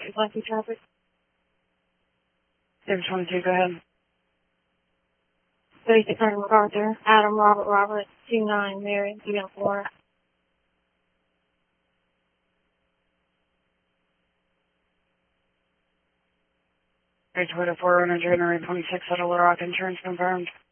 Lucky traffic. David 22, go ahead. 3600 MacArthur, Adam Robert, 29 Mary, Unit 4. Bridgewater 4 January 26 at Little Rock, insurance confirmed.